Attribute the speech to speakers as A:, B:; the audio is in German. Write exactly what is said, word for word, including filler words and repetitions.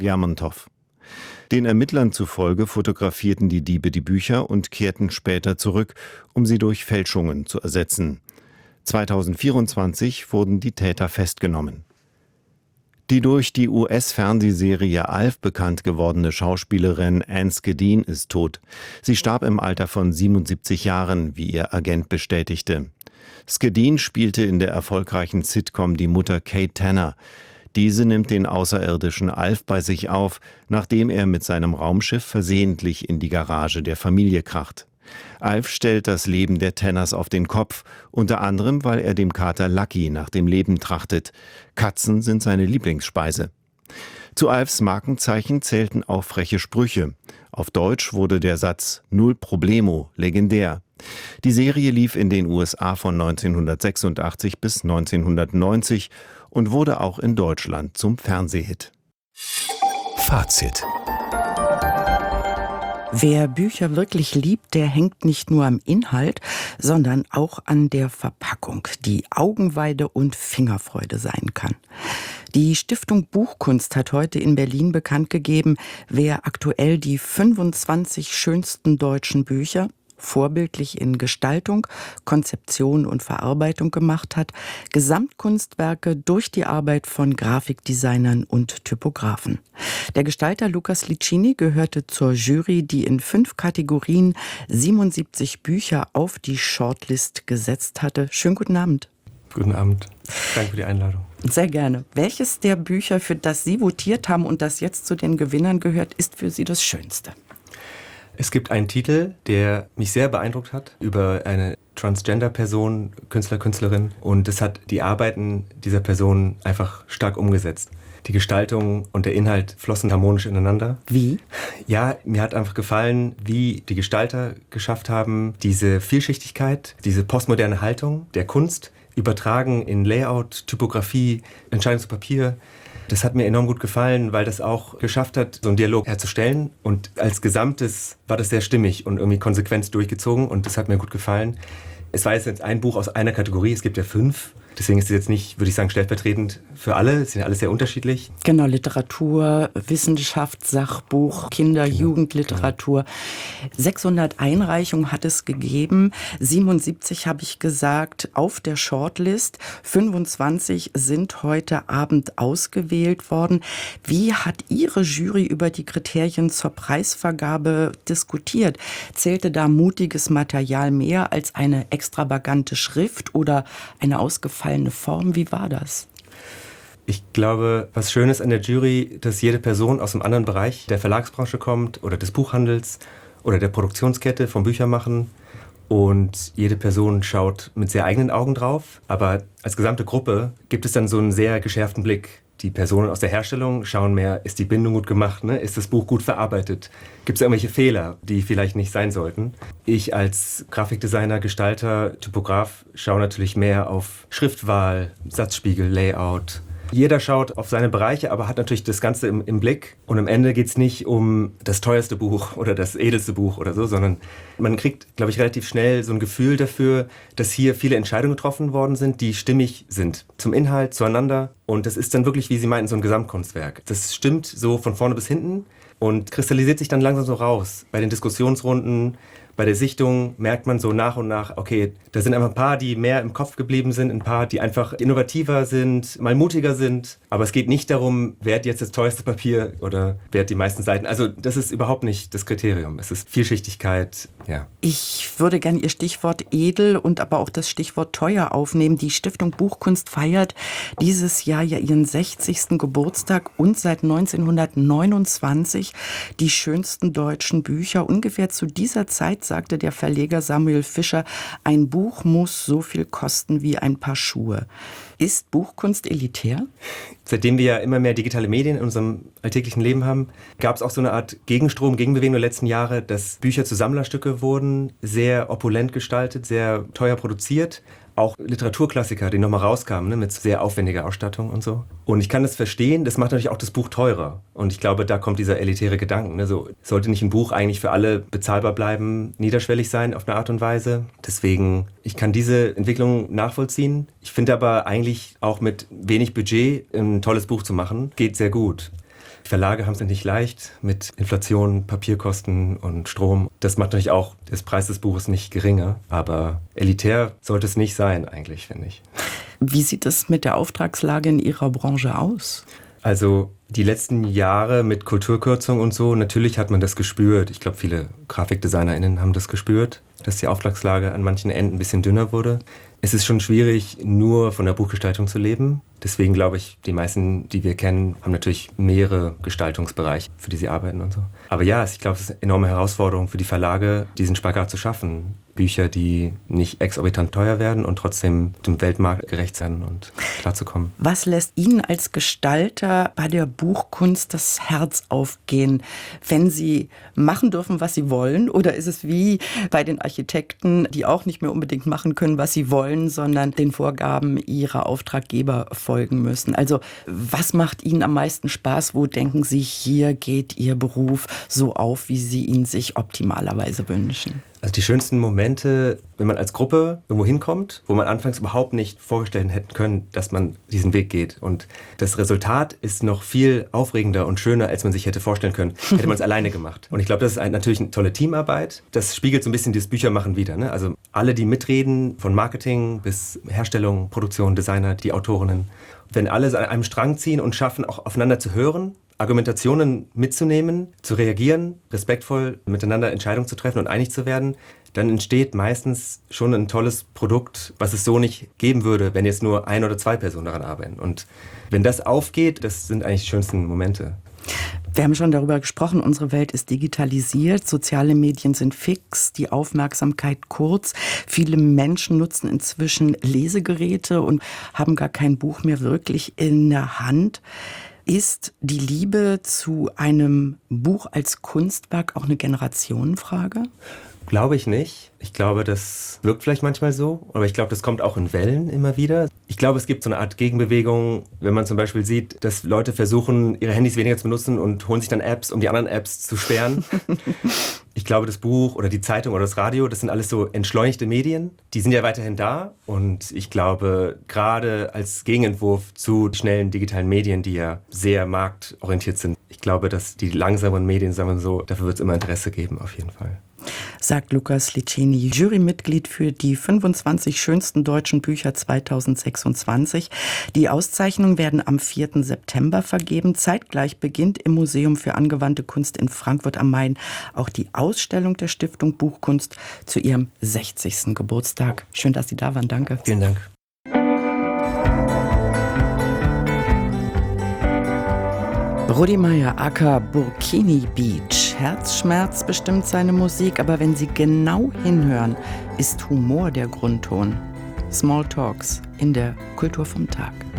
A: Lermontow. Den Ermittlern zufolge fotografierten die Diebe die Bücher und kehrten später zurück, um sie durch Fälschungen zu ersetzen. zweitausendvierundzwanzig wurden die Täter festgenommen. Die durch die U S-Fernsehserie Alf bekannt gewordene Schauspielerin Anne Skedin ist tot. Sie starb im Alter von siebenundsiebzig Jahren, wie ihr Agent bestätigte. Skedin spielte in der erfolgreichen Sitcom die Mutter Kate Tanner. Diese nimmt den außerirdischen Alf bei sich auf, nachdem er mit seinem Raumschiff versehentlich in die Garage der Familie kracht. Alf stellt das Leben der Tanners auf den Kopf, unter anderem, weil er dem Kater Lucky nach dem Leben trachtet. Katzen sind seine Lieblingsspeise. Zu Alfs Markenzeichen zählten auch freche Sprüche. Auf Deutsch wurde der Satz "Null Problemo" legendär. Die Serie lief in den U S A von neunzehnhundertsechsundachtzig bis neunzehnhundertneunzig und wurde auch in Deutschland zum Fernsehhit.
B: Fazit.
C: Wer Bücher wirklich liebt, der hängt nicht nur am Inhalt, sondern auch an der Verpackung, die Augenweide und Fingerfreude sein kann. Die Stiftung Buchkunst hat heute in Berlin bekannt gegeben, wer aktuell die fünfundzwanzig schönsten deutschen Bücher vorbildlich in Gestaltung, Konzeption und Verarbeitung gemacht hat, Gesamtkunstwerke durch die Arbeit von Grafikdesignern und Typografen. Der Gestalter Lukas Licini gehörte zur Jury, die in fünf Kategorien siebenundsiebzig Bücher auf die Shortlist gesetzt hatte. Schönen guten Abend.
D: Guten Abend. Danke für die Einladung.
C: Sehr gerne. Welches der Bücher, für das Sie votiert haben und das jetzt zu den Gewinnern gehört, ist für Sie das Schönste?
D: Es gibt einen Titel, der mich sehr beeindruckt hat, über eine Transgender-Person, Künstler, Künstlerin. Und es hat die Arbeiten dieser Person einfach stark umgesetzt. Die Gestaltung und der Inhalt flossen harmonisch ineinander.
C: Wie?
D: Ja, mir hat einfach gefallen, wie die Gestalter geschafft haben, diese Vielschichtigkeit, diese postmoderne Haltung der Kunst übertragen in Layout, Typografie, Entscheidung zu Papier. Das hat mir enorm gut gefallen, weil das auch geschafft hat, so einen Dialog herzustellen. Und als Gesamtes war das sehr stimmig und irgendwie konsequent durchgezogen. Und das hat mir gut gefallen. Es war jetzt ein Buch aus einer Kategorie, es gibt ja fünf. Deswegen ist es jetzt nicht, würde ich sagen, stellvertretend für alle. Es sind ja alles sehr unterschiedlich.
C: Genau, Literatur, Wissenschaft, Sachbuch, Kinder-,
D: Genau,
C: Jugendliteratur. Genau. sechshundert Einreichungen hat es gegeben. siebenundsiebzig habe ich gesagt auf der Shortlist. fünfundzwanzig sind heute Abend ausgewählt worden. Wie hat Ihre Jury über die Kriterien zur Preisvergabe diskutiert? Zählte da mutiges Material mehr als eine extravagante Schrift oder eine ausgefallene Form? Wie war das?
D: Ich glaube, was schön ist an der Jury, dass jede Person aus einem anderen Bereich der Verlagsbranche kommt oder des Buchhandels oder der Produktionskette vom Büchermachen. Und jede Person schaut mit sehr eigenen Augen drauf. Aber als gesamte Gruppe gibt es dann so einen sehr geschärften Blick. Die Personen aus der Herstellung schauen mehr, ist die Bindung gut gemacht, ne? Ist das Buch gut verarbeitet? Gibt es irgendwelche Fehler, die vielleicht nicht sein sollten? Ich als Grafikdesigner, Gestalter, Typograf schaue natürlich mehr auf Schriftwahl, Satzspiegel, Layout. Jeder schaut auf seine Bereiche, aber hat natürlich das Ganze im, im Blick. Und am Ende geht es nicht um das teuerste Buch oder das edelste Buch oder so, sondern man kriegt, glaube ich, relativ schnell so ein Gefühl dafür, dass hier viele Entscheidungen getroffen worden sind, die stimmig sind. Zum Inhalt, zueinander. Und das ist dann wirklich, wie Sie meinten, so ein Gesamtkunstwerk. Das stimmt so von vorne bis hinten und kristallisiert sich dann langsam so raus. Bei den Diskussionsrunden, bei der Sichtung merkt man so nach und nach, okay, da sind einfach ein paar, die mehr im Kopf geblieben sind, ein paar, die einfach innovativer sind, mal mutiger sind. Aber es geht nicht darum, wer hat jetzt das teuerste Papier oder wer hat die meisten Seiten. Also das ist überhaupt nicht das Kriterium. Es ist Vielschichtigkeit, ja.
C: Ich würde gerne Ihr Stichwort edel und aber auch das Stichwort teuer aufnehmen. Die Stiftung Buchkunst feiert dieses Jahr ja ihren sechzigsten Geburtstag und seit neunzehnhundertneunundzwanzig die schönsten deutschen Bücher. Ungefähr zu dieser Zeit sagte der Verleger Samuel Fischer, ein Buch muss so viel kosten wie ein Paar Schuhe. Ist Buchkunst elitär?
D: Seitdem wir ja immer mehr digitale Medien in unserem alltäglichen Leben haben, gab es auch so eine Art Gegenstrom, Gegenbewegung der letzten Jahre, dass Bücher zu Sammlerstücke wurden, sehr opulent gestaltet, sehr teuer produziert. Auch Literaturklassiker, die nochmal rauskamen, ne, mit sehr aufwendiger Ausstattung und so. Und ich kann das verstehen, das macht natürlich auch das Buch teurer. Und ich glaube, da kommt dieser elitäre Gedanke. Ne, so, sollte nicht ein Buch eigentlich für alle bezahlbar bleiben, niederschwellig sein auf eine Art und Weise. Deswegen, ich kann diese Entwicklung nachvollziehen. Ich finde aber eigentlich auch mit wenig Budget ein tolles Buch zu machen, geht sehr gut. Verlage haben es nicht leicht mit Inflation, Papierkosten und Strom. Das macht natürlich auch den Preis des Buches nicht geringer, aber elitär sollte es nicht sein eigentlich, finde ich.
C: Wie sieht es mit der Auftragslage in Ihrer Branche aus?
D: Also die letzten Jahre mit Kulturkürzung und so, natürlich hat man das gespürt. Ich glaube, viele GrafikdesignerInnen haben das gespürt, dass die Auftragslage an manchen Enden ein bisschen dünner wurde. Es ist schon schwierig, nur von der Buchgestaltung zu leben. Deswegen glaube ich, die meisten, die wir kennen, haben natürlich mehrere Gestaltungsbereiche, für die sie arbeiten und so. Aber ja, ich glaube, es ist eine enorme Herausforderung für die Verlage, diesen Spagat zu schaffen. Bücher, die nicht exorbitant teuer werden und trotzdem dem Weltmarkt gerecht sein und klarzukommen.
C: Was lässt Ihnen als Gestalter bei der Buchkunst das Herz aufgehen, wenn Sie machen dürfen, was Sie wollen? Oder ist es wie bei den Architekten, die auch nicht mehr unbedingt machen können, was sie wollen, sondern den Vorgaben ihrer Auftraggeber folgen müssen? Also was macht Ihnen am meisten Spaß? Wo denken Sie, hier geht Ihr Beruf so auf, wie Sie ihn sich optimalerweise wünschen?
D: Also die schönsten Momente, wenn man als Gruppe irgendwo hinkommt, wo man anfangs überhaupt nicht vorgestellt hätte können, dass man diesen Weg geht. Und das Resultat ist noch viel aufregender und schöner, als man sich hätte vorstellen können, hätte man es alleine gemacht. Und ich glaube, das ist ein, natürlich eine tolle Teamarbeit. Das spiegelt so ein bisschen dieses Büchermachen wider, ne? Also alle, die mitreden, von Marketing bis Herstellung, Produktion, Designer, die Autorinnen. Wenn alle an einem Strang ziehen und schaffen, auch aufeinander zu hören, Argumentationen mitzunehmen, zu reagieren, respektvoll miteinander Entscheidungen zu treffen und einig zu werden, dann entsteht meistens schon ein tolles Produkt, was es so nicht geben würde, wenn jetzt nur ein oder zwei Personen daran arbeiten. Und wenn das aufgeht, das sind eigentlich die schönsten Momente.
C: Wir haben schon darüber gesprochen, unsere Welt ist digitalisiert, soziale Medien sind fix, die Aufmerksamkeit kurz. Viele Menschen nutzen inzwischen Lesegeräte und haben gar kein Buch mehr wirklich in der Hand. Ist die Liebe zu einem Buch als Kunstwerk auch eine Generationenfrage?
D: Glaube ich nicht. Ich glaube, das wirkt vielleicht manchmal so, aber ich glaube, das kommt auch in Wellen immer wieder. Ich glaube, es gibt so eine Art Gegenbewegung, wenn man zum Beispiel sieht, dass Leute versuchen, ihre Handys weniger zu benutzen und holen sich dann Apps, um die anderen Apps zu sperren. Ich glaube, das Buch oder die Zeitung oder das Radio, das sind alles so entschleunigte Medien. Die sind ja weiterhin da und ich glaube, gerade als Gegenentwurf zu schnellen digitalen Medien, die ja sehr marktorientiert sind, ich glaube, dass die langsamen Medien, sagen wir so, dafür wird es immer Interesse geben, auf jeden Fall.
C: Sagt Lukas Liceni, Jurymitglied für die fünfundzwanzig schönsten deutschen Bücher zweitausendsechsundzwanzig. Die Auszeichnungen werden am vierten September vergeben. Zeitgleich beginnt im Museum für angewandte Kunst in Frankfurt am Main auch die Ausstellung der Stiftung Buchkunst zu ihrem sechzigsten Geburtstag. Schön, dass Sie da waren. Danke.
D: Vielen Dank.
C: Rudi Meier, aka Burkini Beach. Herzschmerz bestimmt seine Musik, aber wenn Sie genau hinhören, ist Humor der Grundton. Small Talks in der Kultur vom Tag.